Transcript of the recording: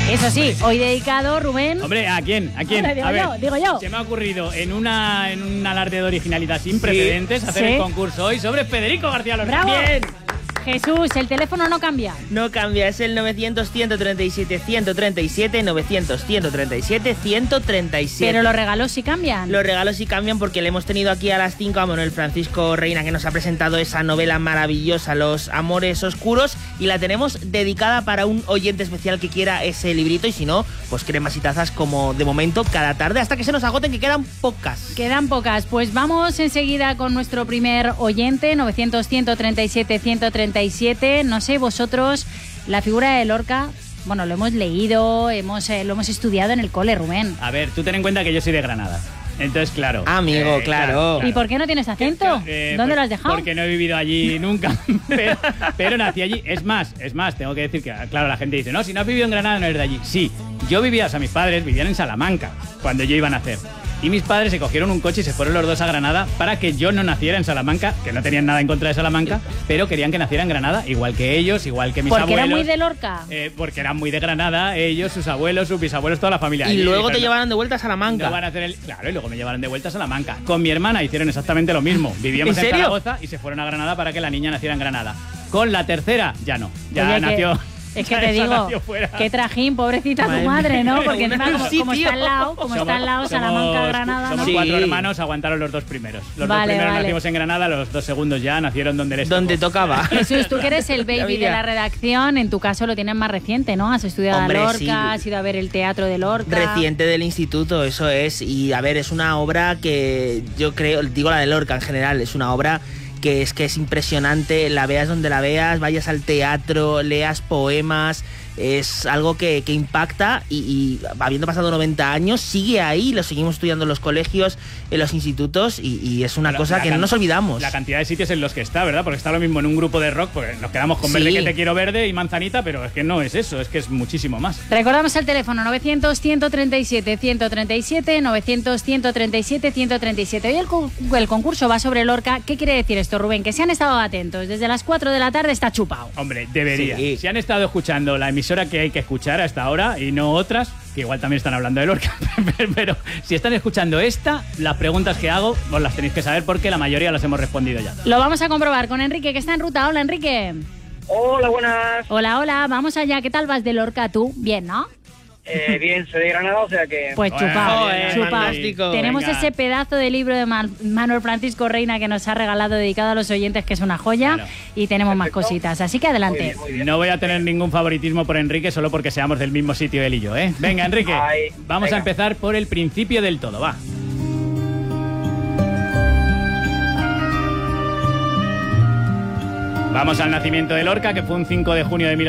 Eso sí, hoy dedicado, Rubén... Hombre, ¿a quién? ¿A quién? Hombre, digo yo. Se me ha ocurrido en un alarde de originalidad sin precedentes hacer el concurso hoy sobre Federico García Lorca. ¡Bravo! ¡Bien! Jesús, el teléfono no cambia. No cambia, es el 900-137-137, 900-137-137. Pero los regalos sí cambian. Los regalos sí cambian porque le hemos tenido aquí a las 5 a Manuel Francisco Reina, que nos ha presentado esa novela maravillosa, Los Amores Oscuros, y la tenemos dedicada para un oyente especial que quiera ese librito, y si no, pues cremas y tazas como de momento cada tarde, hasta que se nos agoten, que quedan pocas. Quedan pocas. Pues vamos enseguida con nuestro primer oyente, 900-137-137. No sé, vosotros, la figura de Lorca, bueno, lo hemos leído, lo hemos estudiado en el cole, Rubén. A ver, tú ten en cuenta que yo soy de Granada. Entonces, claro. Amigo, claro. ¿Y por qué no tienes acento? ¿Dónde lo has dejado? Porque no he vivido allí nunca. pero nací allí. Es más, tengo que decir que, claro, la gente dice, no, si no has vivido en Granada no eres de allí. Sí, yo vivía, o sea, mis padres vivían en Salamanca cuando yo iba a nacer. Y mis padres se cogieron un coche y se fueron los dos a Granada para que yo no naciera en Salamanca, que no tenían nada en contra de Salamanca, pero querían que naciera en Granada, igual que ellos, igual que mis abuelos. ¿Porque eran muy de Lorca? Porque eran muy de Granada, ellos, sus abuelos, sus bisabuelos, toda la familia. Y luego te llevaron de vuelta a Salamanca. No van a hacer claro, y luego me llevaron de vuelta a Salamanca. Con mi hermana hicieron exactamente lo mismo. Vivíamos en Zaragoza y se fueron a Granada para que la niña naciera en Granada. Con la tercera, ya no. Ya Oye, nació... Es que te digo, qué trajín, pobrecita tu madre, ¿no? Porque encima como está al lado, Salamanca, Granada, ¿no? Somos 4 hermanos, aguantaron los 2 primeros. Los 2 primeros nacimos en Granada, los 2 segundos ya nacieron donde tocaba. Jesús, tú que eres el baby de la redacción, en tu caso lo tienes más reciente, ¿no? Has estudiado a Lorca, sí. Has ido a ver el teatro de Lorca. Reciente del instituto, eso es. Y a ver, es una obra que yo creo, digo la de Lorca en general, es una obra que es impresionante, la veas donde la veas, vayas al teatro, leas poemas, es algo que impacta y habiendo pasado 90 años sigue ahí, lo seguimos estudiando en los colegios, en los institutos y es una cosa que no nos olvidamos. La cantidad de sitios en los que está, ¿verdad? Porque está lo mismo en un grupo de rock, porque nos quedamos con Verde que te quiero verde y Manzanita, pero es que no es eso, es que es muchísimo más. Recordamos el teléfono 900-137-137, 900-137-137. Hoy el concurso va sobre Lorca. ¿Qué quiere decir esto, Rubén? Que se han estado atentos. Desde las 4 de la tarde está chupado. Hombre, debería. Sí. Si han estado escuchando la emisora que hay que escuchar hasta ahora y no otras, que igual también están hablando de Lorca, pero si están escuchando esta, las preguntas que hago os las tenéis que saber porque la mayoría las hemos respondido ya. Lo vamos a comprobar con Enrique, que está en ruta. Hola, Enrique. Hola, buenas. Hola, vamos allá. ¿Qué tal vas de Lorca tú? Bien, ¿no? Bien, soy de Granada, o sea que... Pues chupado, chupado. Fantástico. Tenemos Venga. ese pedazo de libro de Manuel Francisco Reina que nos ha regalado, dedicado a los oyentes, que es una joya, Claro. Y tenemos más Perfecto. cositas, así que adelante. Muy bien. No voy a tener ningún favoritismo por Enrique solo porque seamos del mismo sitio él y yo, ¿eh? Venga, Enrique, Ay, vamos venga. a empezar por el principio del todo, va. Vamos al nacimiento de Lorca, que fue un 5 de junio de